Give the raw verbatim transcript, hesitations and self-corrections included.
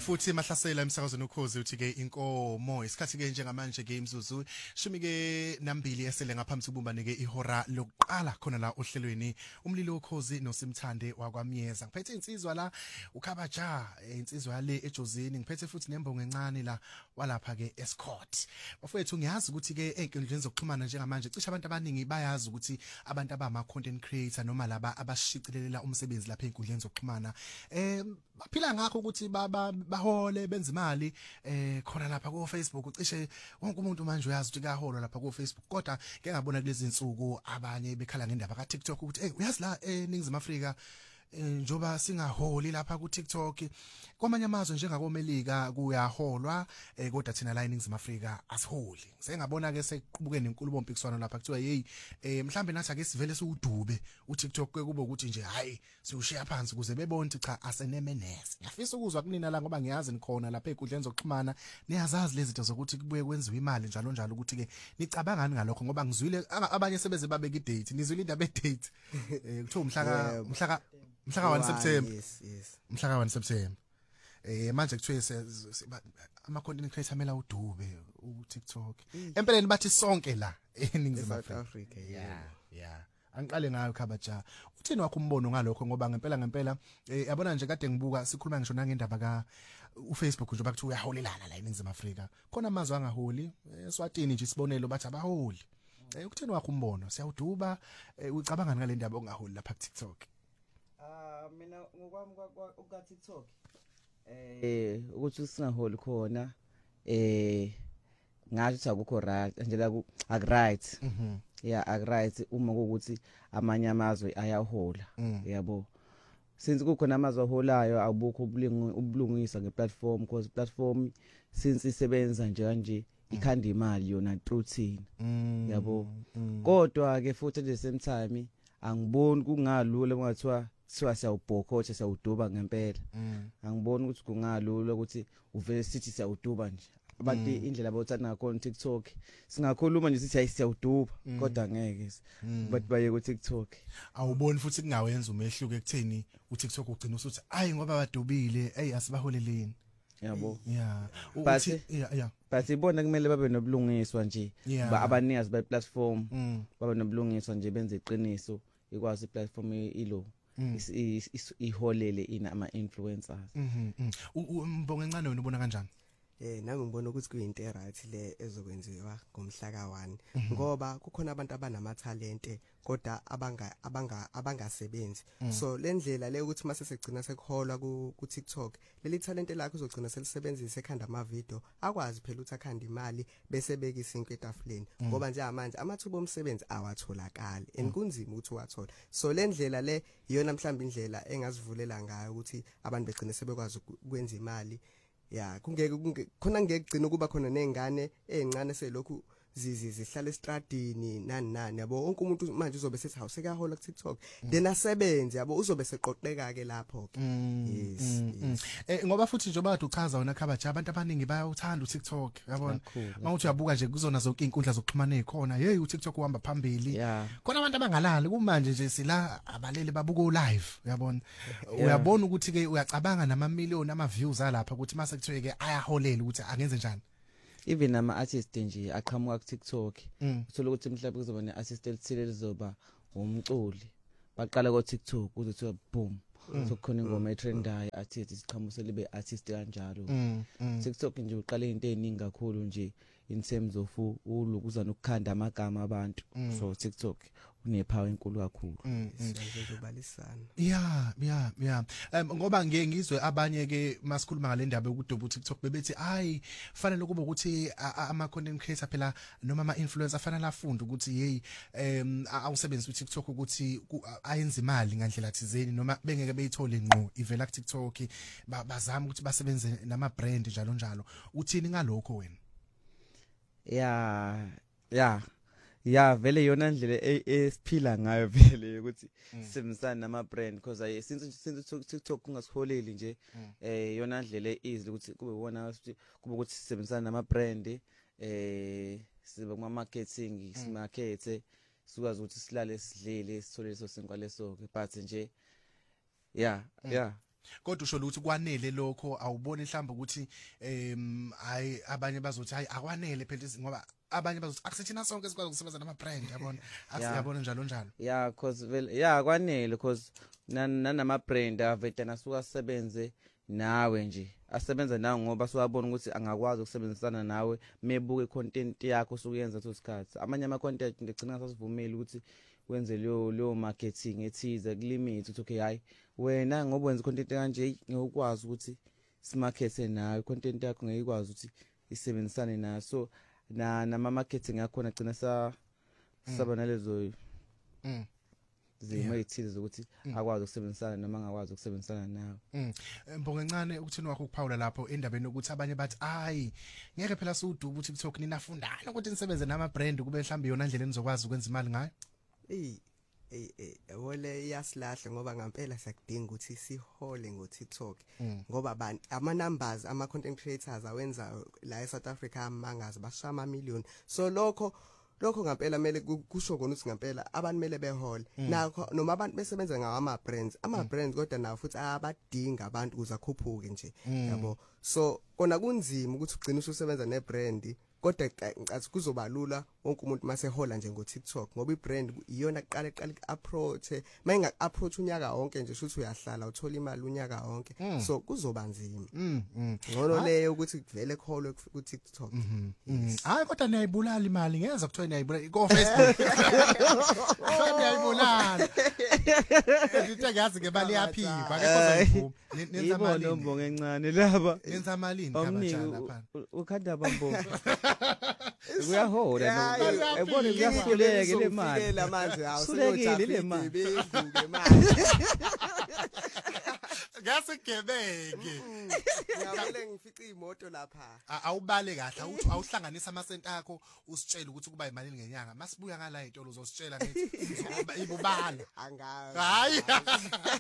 futhi mahlasela emsakazweni ukhozi uthi ke inkomo isikhathi ke njengamanje ke imzuzu shumi ke nambili esele ngaphambi kokubumbane ke ihora lokuqala khona la ohlelweni umlilo ukhozi nosimthande wakwamyeza ngiphethe insizwa la ukhabaja insizwa le ejozini ngiphethe futhi nembongo encane la walapha ke Escort bafethu ngiyazi ukuthi ke enkundleni zokuxhumana njengamanje cishe abantu abaningi bayazi ukuthi abantu abama content creator noma laba abashicilelela umsebenzi lapha enkundleni zokuxhumana eh baphila ngakho ukuthi baba bahole benza imali eh khona lapha ku Facebook ucishe wonke umuntu manje uyazi ukuthi kuyaholwa lapha ku Facebook kodwa ke ngabona kulezi insuku abanye bekhala ngendaba ka TikTok ukuthi hey uyazi la eNingizimu Afrika njoba singaholi lapha ku TikTok kwamanye amazwe njengakomelika kuyaholwa kodwa thina la eNingizimu Afrika asiholi sengabona ke sekuqhubukene inkulumo mpikiswano lapha kuthiwa hey mhlambe nathi ake sivele siwudube uTikTok kube ukuthi nje hayi siushiya phansi ukuze bebone ukuthi cha asenemenese ngiyafisa ukuzwa kunina la ngoba ngiyazi nikhona lapha ekudleni zokuxhumana niyazazi lezi zinto zokuthi kubuye kwenziwe imali njalo njalo ukuthi ke nicabangani ngalokho ngoba ngizwile abanye sebeze babeka idate nizwile indaba edate kuthiwa umhla umhla Mhlaka one September. Yes, yes. Mhlaka one September. Eh manje kuthiwe ama content creator mela udube u TikTok. Empeleni bathi sonke la eNingizimu Afrika. Yeah, yeah. Angiqale ngayo Khabaja. Uthini wakho umbono ngalokho ngoba ngempela ngempela eh yabona nje kade ngibuka sikhuluma ngisho nangendaba ka uFacebook nje bakuthi uyaholelana la eNingizimu Afrika. Khona amazwe angaholi, eSwatini nje isibonelo bathi abaholi. Eh ukuthini wakho umbono? Siyawuduba ucabanga ngale ndaba ongaholi lapha ku TikTok. Ah mina ngokwami kwa TikTok eh ukuthi singaholi khona eh ngathi ukuthi akukho right njela ku ak right yeah ak right uma ukuthi amanye amazwe ayahola yabo since kukhona amazwe aholayo abukho ubulungisa ngeplatform because platform since isebenza nje kanje ikhanda imali yona through yabo kodwa ke futhi at the same time angiboni kungalula kungathiwa siwa siyawubhokotha siyawuduba ngempela angiboni ukuthi kungalula ukuthi uvele sithi siyawuduba nje abantu indlela abathanda ngakho TikTok singakhuluma nje sithi ayisiyawuduba kodwa ngeke but baye ku TikTok awuboni futhi kungawenza umehluko ekutheni uTikTok ugcina usuthi hayi ngoba badubile hey asibaholeleni yabo yeah but yeah yeah but ibona kumele babe nobulungiswa nje ba abanikazi be platform babe nobulungiswa nje benze iqiniso ikwazi iplatform ilo iholele ina ama influencers mhm umbongo encane wena ubona kanjani eh nami ngibona ukuthi kuyinto eright le ezokwenziwa ngomhla ka one ngoba kukhona abantu abanama talente kodwa abanga abanga abangasebenzi so lendlela le ukuthi mase segcina sekuholwa ku TikTok leli talente lakho uzogcina selisebenzisa ekhanda ama video akwazi phela ukuthi akhanda imali bese beka isinke etafuleni ngoba nje manje amathuba omsebenzi awatholakala enkunzima ukuthi uwathola so lendlela le iyona mhlawumbe indlela engazivulela ngayo ukuthi abantu begcine sebekwazi ukwenza imali ya kungeke khona ngeke gcina kuba khona nezingane ezincane selokhu zizi zihlala estradini nani nani yabo wonke umuntu manje uzobe sethi awusekahola ku TikTok then asebenze yabo uzobe seqoqeka ke lapho ke yes eh ngoba futhi nje bathi uchaza wona Khabaja abantu abaningi bayawuthanda uTikTok yabona mawuthi uyabuka nje kuzona zonke izinkundla zokuxhumana ezikhona hey uTikTok uhamba phambili khona abantu abangalali kumanje nje sila abalele babuka live uyabona uyabona ukuthi ke uyacabanga nama million ama views alapha ukuthi mase kuthiwe ke ayaholela ukuthi angenze njani even ama artists nje aqhamuka ku TikTok uthola ukuthi mhlawumbe kuzoba ne artist elithile lizoba umculi baqala ku TikTok uzothi boom sokukhona ingoma etrendayo artist isiqhamuso libe artist kanjalo TikTok nje uqala into eziningi kakhulu nje in terms of ulukuzana ukukhanda amagama abantu so TikTok unepower enkulu kakhulu sizobalisana yeah yeah yeah ngoba ngeke ngizwe abanye ke masikhuluma ngale ndaba yokuduba TikTok bebethi hayi fanele kube ukuthi ama content creator phela noma ama influencer afanele afunde ukuthi hey em awusebenzisa uTikTok ukuthi ayenze imali ngandlela thizeni noma bengeke beyithole ngqo ivela ku TikTok bazama ukuthi basebenze nama brand njalo njalo uthini ngalokho wena yeah yeah yeah vele yona ndlela esiphila ngayo vele ukuthi sisebenzisana nama brand because ay since since TikTok kungasiholeli nje eh yona ndlela easy ukuthi kube wona kube ukuthi sisebenzisana nama brand eh sibe kuma marketing simarkete sikwazi ukuthi silale sidlele sithole leso sinkwa leso but nje yeah yeah kodwa usho ukuthi kwanele lokho awuboni mhlawumbe ukuthi em hayi abanye bazothi hayi akwanele phela ngoba abanye bazothi akusithina sonke sikwazi ukusebenza nama brand yabona asiyabona njalo njalo yeah cause vele yeah kwanele cause nanama brand avetana suka sebenze nawe nje asebenza nawe ngoba siwabona ukuthi angakwazi ukusebenzisana nawe mebuke content yakho sokuyenza sosikhathi amanye ama content ngicina sasivumela ukuthi wenze leyo leyo marketing ethize kulimit uthi okay hayi wena ngoba wenza content kanje ngikwazi ukuthi simarkete nawe content yakho ngiyikwazi ukuthi isebenzisane nayo so na nama marketing yakho nagcina sa saba nalezo mm zimo ethize zokuthi akwazi ukusebenzisana noma angakwazi ukusebenzisana nawe mm mbonga encane ukuthini wakho ukuphawula lapho endabeni ukuthi abanye bathi hayi ngeke phela siuduba ukuthi TikTok ninafundana ukuthi nisebenze nama brand kube mhlambe yona ndlela enizokwazi ukwenza imali ngayo eh eh eh wole iyasilahla ngoba ngempela siyakudinga ukuthi sihole ngo TikTok ngoba abantu ama numbers ama content creators awenza la eSouth Africa amangazi bashama million so lokho lokho ngempela mele kusho kona ukuthi ngempela abantu mele behole nakho noma abantu besebenza ngawo ama brands ama brands kodwa nawo futhi abadinga abantu ukuze akhuphuke nje yabo so kona kunzima ukuthi ugcine ususebenza ne brand kodwa ngathi kuzoba lula wonke umuntu mase hola nje ngo TikTok ngoba ibrand iyona kuqala eqala approach mayinga approach unyaka wonke nje futhi uyahlala uthola imali unyaka wonke so kuzoba nzima ngono leyo ukuthi kuvele kholwe ku TikTok hayi kodwa niyayibulala imali ngeza kuthiwa niyayibulala ko Facebook kodwa niyayibulala into ngazi ngebali yaphikwa akekho zayivuma nenza imali nombonga encane laba nenza imali ngabajana lapha ukhanda bambo uyahola ebona kuyahluleke le mali manje awusulekile le mali bevuke manje ngasigebeke ngiyabele ngifice imoto lapha awubale kahle awuthi awuhlanganisa ama cent akho usitshela ukuthi kuba imali ngenyanga masibuya ngala izitolo uzositshela ngithi ibubala angazi hayi